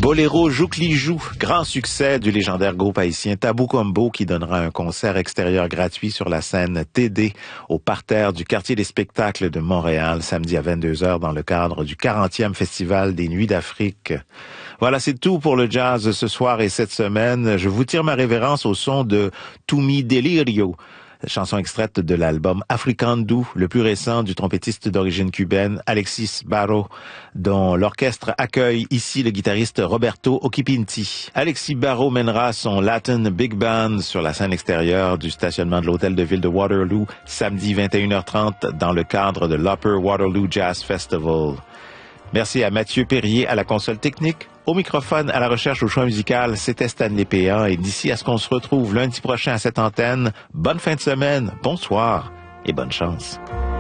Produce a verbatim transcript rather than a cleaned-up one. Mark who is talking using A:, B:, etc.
A: Boléro Joukli-Jou, grand succès du légendaire groupe haïtien Tabou Combo qui donnera un concert extérieur gratuit sur la scène T D au parterre du quartier des spectacles de Montréal samedi à vingt-deux heures dans le cadre du quarantième Festival des Nuits d'Afrique. Voilà, c'est tout pour le jazz ce soir et cette semaine. Je vous tire ma révérence au son de Tumi Delirio, chanson extraite de l'album Africandu, le plus récent du trompettiste d'origine cubaine Alexis Barro, dont l'orchestre accueille ici le guitariste Roberto Occhipinti. Alexis Barro mènera son Latin Big Band sur la scène extérieure du stationnement de l'hôtel de ville de Waterloo samedi vingt et une heures trente dans le cadre de l'Upper Waterloo Jazz Festival. Merci à Mathieu Perrier à la console technique. Au microphone, à la recherche au choix musical, c'était Stanley Péan. Et d'ici à ce qu'on se retrouve lundi prochain à cette antenne, bonne fin de semaine, bonsoir et bonne chance.